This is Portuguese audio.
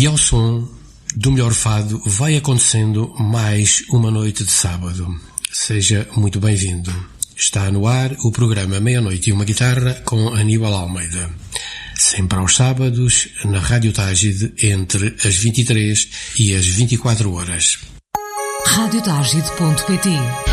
E ao som do melhor fado vai acontecendo mais uma noite de sábado. Seja muito bem-vindo. Está no ar o programa Meia-Noite e uma Guitarra com Aníbal Almeida. Sempre aos sábados, na Rádio Tágide, entre as 23 e as 24 horas. radiotágide.pt